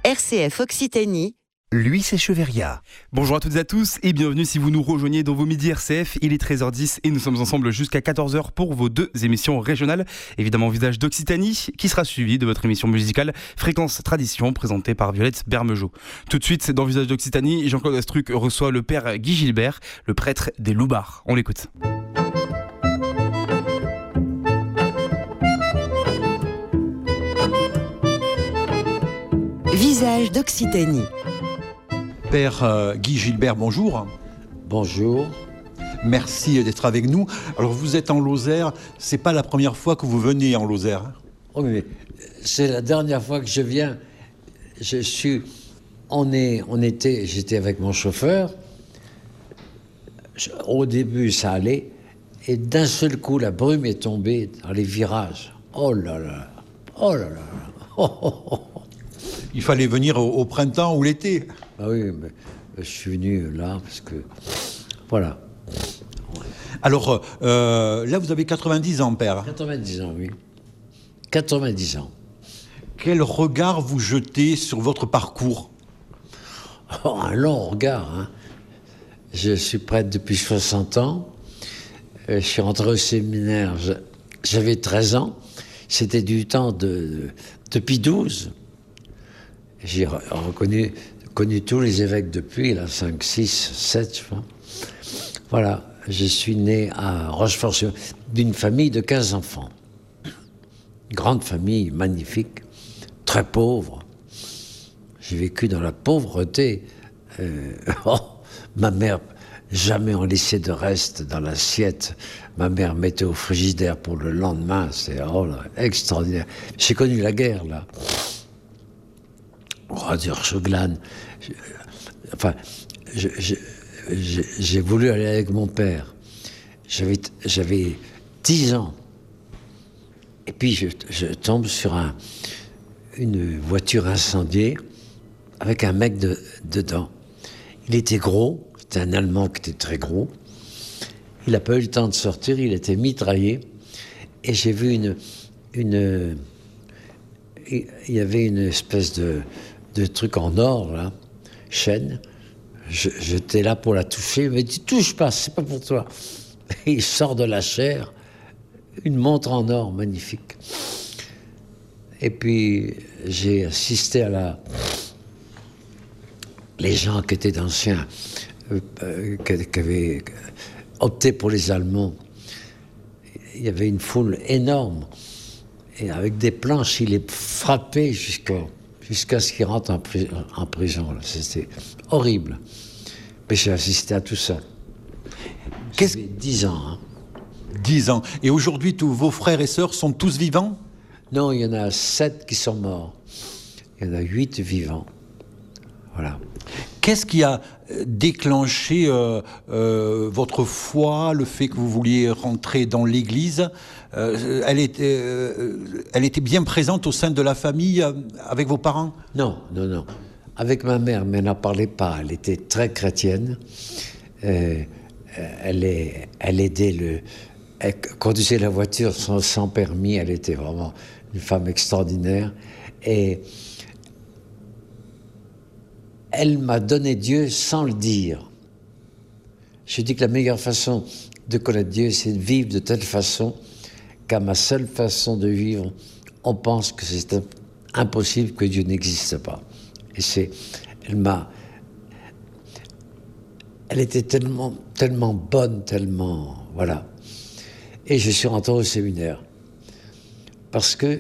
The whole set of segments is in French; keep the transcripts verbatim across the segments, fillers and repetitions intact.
R C F Occitanie, Luis Echeverria. Bonjour à toutes et à tous et bienvenue si vous nous rejoignez dans vos midis R C F. Il est treize heures dix et nous sommes ensemble jusqu'à quatorze heures pour vos deux émissions régionales. Évidemment, Visage d'Occitanie, qui sera suivi de votre émission musicale Fréquence Tradition, présentée par Violette Bermejo. Tout de suite, dans Visage d'Occitanie, Jean-Claude Astruc reçoit le père Guy Gilbert, le prêtre des Loubards. On l'écoute. Visage d'Occitanie. Père euh, Guy Gilbert, bonjour. Bonjour. Merci d'être avec nous. Alors vous êtes en Lozère, c'est pas la première fois que vous venez en Lozère. Oh, mais c'est la dernière fois que je viens. Je suis, on est, on était, j'étais avec mon chauffeur. Je, au début, ça allait, et d'un seul coup, la brume est tombée dans les virages. Oh là là, oh là là. Oh, oh, oh. Il fallait venir au, au printemps ou l'été. Ah oui, mais je suis venu là parce que voilà. Alors euh, là, vous avez quatre-vingt-dix ans, père. quatre-vingt-dix ans, oui. quatre-vingt-dix ans. Quel regard vous jetez sur votre parcours? Oh, un long regard. Hein. Je suis prêtre depuis soixante ans. Je suis rentré au séminaire, j'avais treize ans. C'était du temps de, de Pie douze. J'ai reconnu connu tous les évêques depuis, là, cinq, six, sept, je crois. Voilà, je suis né à Rochefort, d'une famille de quinze enfants. Grande famille, magnifique, très pauvre. J'ai vécu dans la pauvreté. Euh, oh, ma mère, jamais on laissait de reste dans l'assiette. Ma mère mettait au frigidaire pour le lendemain. C'est oh là, extraordinaire. J'ai connu la guerre, là. Radio Choglan. Enfin, je, je, je, j'ai voulu aller avec mon père. J'avais, j'avais dix ans. Et puis, je, je tombe sur un, une voiture incendiée avec un mec de, dedans. Il était gros. C'était un Allemand qui était très gros. Il n'a pas eu le temps de sortir. Il était mitraillé. Et j'ai vu une... une il y avait une espèce de... de trucs en or, là, chaîne. Je, j'étais là pour la toucher. Il m'a dit, touche pas, c'est pas pour toi. Et il sort de la chair, une montre en or magnifique. Et puis, j'ai assisté à la... les gens qui étaient anciens, euh, euh, qui, qui avaient opté pour les Allemands. Il y avait une foule énorme. Et avec des planches, il les frappait jusqu'à... jusqu'à ce qu'il rentre en, pri- en prison. Là. C'était horrible. Mais j'ai assisté à tout ça. Qu'est-ce... J'avais dix ans. Hein. dix ans. Et aujourd'hui, tous vos frères et sœurs sont tous vivants? Non, il y en a sept qui sont morts. Il y en a huit vivants. Voilà. Qu'est-ce qui a déclenché euh, euh, votre foi, le fait que vous vouliez rentrer dans l'Église? euh, elle, était, euh, elle était bien présente au sein de la famille euh, avec vos parents? Non, non, non. Avec ma mère, mais elle n'en parlait pas. Elle était très chrétienne. Euh, elle, est, elle aidait le... Elle conduisait la voiture sans, sans permis. Elle était vraiment une femme extraordinaire. Et elle m'a donné Dieu sans le dire. Je dis que la meilleure façon de connaître Dieu, c'est de vivre de telle façon qu'à ma seule façon de vivre, on pense que c'est impossible, que Dieu n'existe pas. Et c'est... Elle m'a... Elle était tellement, tellement bonne, tellement... Voilà. Et je suis rentré au séminaire. Parce que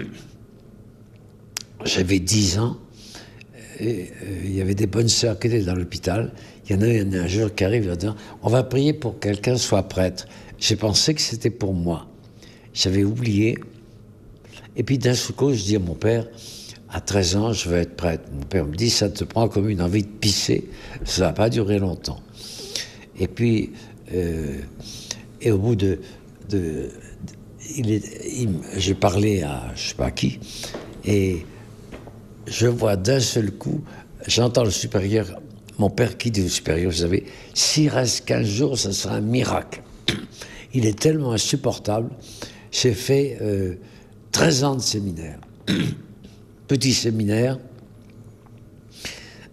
j'avais dix ans, et euh, il y avait des bonnes sœurs qui étaient dans l'hôpital. Il y en a, il y en a un jour qui arrive en disant « On va prier pour que quelqu'un soit prêtre ». J'ai pensé que c'était pour moi. J'avais oublié. Et puis d'un seul coup, je dis à mon père, à treize ans, je veux être prêtre. Mon père me dit, ça te prend comme une envie de pisser. Ça ne va pas durer longtemps. Et puis, euh, et au bout de... de, de il est, il, j'ai parlé à je ne sais pas qui, et je vois d'un seul coup, j'entends le supérieur, mon père qui dit au supérieur, vous savez, s'il reste quinze jours, ça sera un miracle. Il est tellement insupportable. J'ai fait euh, treize ans de séminaire. Petit séminaire,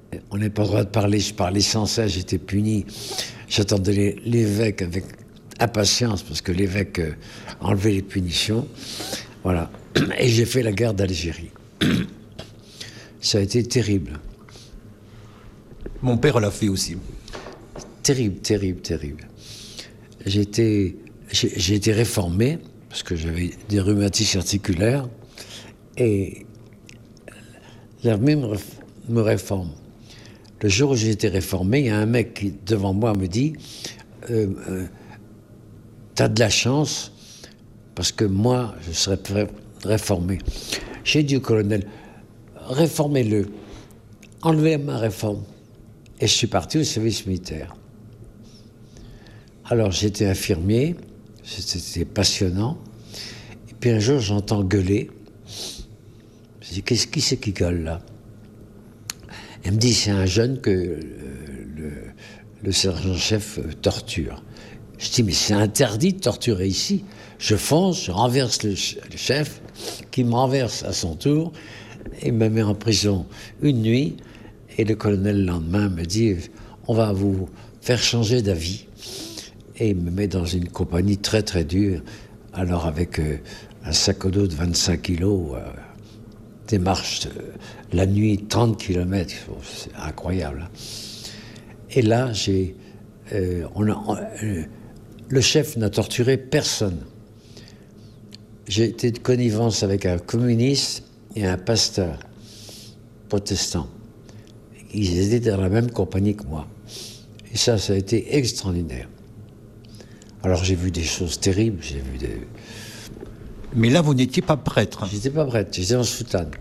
On n'avait pas le droit de parler, je parlais sans cesse, j'étais puni. J'attendais l'évêque avec impatience, parce que l'évêque euh, enlevait les punitions. Voilà. Et j'ai fait la guerre d'Algérie. Ça a été terrible. Mon père l'a fait aussi. Terrible, terrible, terrible. J'ai été, j'ai, j'ai été réformé, parce que j'avais des rhumatismes articulaires, et l'armée me, me réforme. Le jour où j'ai été réformé, il y a un mec qui, devant moi, me dit euh, euh, « T'as de la chance, parce que moi, je serais prêt réformé. » J'ai dit au colonel « Réformez-le, enlevez ma réforme. » Et je suis parti au service militaire. Alors j'étais infirmier, c'était passionnant. Et puis un jour, j'entends gueuler. Je dis « Qu'est-ce qui c'est qui gueule là ?» Elle me dit, c'est un jeune que euh, le, le sergent-chef torture. Je dis, mais c'est interdit de torturer ici. Je fonce, je renverse le, le chef, qui me renverse à son tour, et me met en prison une nuit. Et le colonel, le lendemain, me dit, on va vous faire changer d'avis. Et il me met dans une compagnie très très dure, alors avec euh, un sac à dos de vingt-cinq kilos, euh, des marches euh, la nuit, trente kilomètres, c'est incroyable. Et là, j'ai, euh, on a, on, euh, le chef n'a torturé personne. J'ai été de connivence avec un communiste et un pasteur protestant. Ils étaient dans la même compagnie que moi. Et ça, ça a été extraordinaire. Alors j'ai vu des choses terribles, j'ai vu des... Mais là, vous n'étiez pas prêtre. J'étais pas prêtre, j'étais en soutane.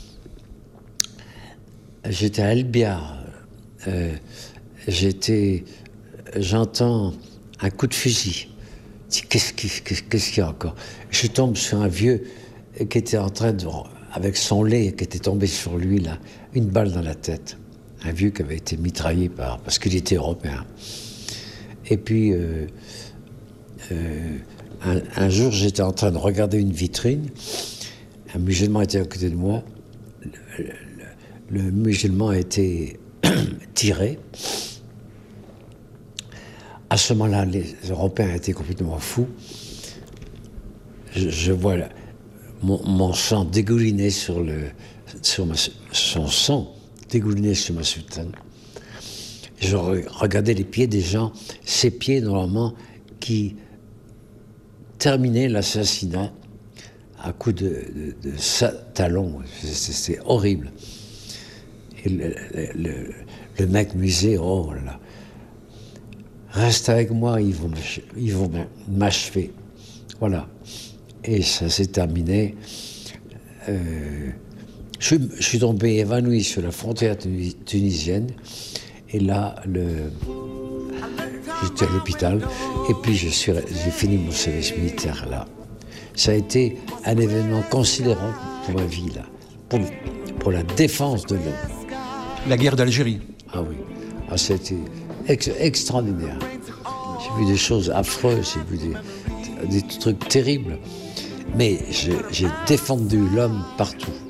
J'étais à Elbia. Euh, j'étais... J'entends un coup de fusil. Je dis, qu'est-ce qu'il qu'est-ce, qu'est-ce qu'il y a encore? Je tombe sur un vieux qui était en train de... avec son lait, qui était tombé sur lui, là, une balle dans la tête. Un vieux qui avait été mitraillé par... parce qu'il était européen. Et puis... Euh, euh, Un, un jour, j'étais en train de regarder une vitrine. Un musulman était à côté de moi. Le, le, le musulman a été tiré. À ce moment-là, les Européens étaient complètement fous. Je, je vois la, mon, mon sang dégouliner sur le... Sur ma, son sang dégouliner sur ma soutane. Je regardais les pieds des gens, ces pieds, normalement, qui... terminer l'assassinat à coups de, de, de talons. C'est horrible. Et le, le, le mec me disait, oh là, reste avec moi, ils vont, ils vont m'achever. Voilà. Et ça s'est terminé. Euh, je, je suis tombé évanoui sur la frontière tunisienne. Et là, le... j'étais à l'hôpital, et puis je suis, j'ai fini mon service militaire là. Ça a été un événement considérable pour ma vie là, pour, pour la défense de l'homme. La guerre d'Algérie. Ah oui, ah, c'était ex extraordinaire. J'ai vu des choses affreuses, j'ai vu des, des trucs terribles, mais j'ai défendu l'homme partout.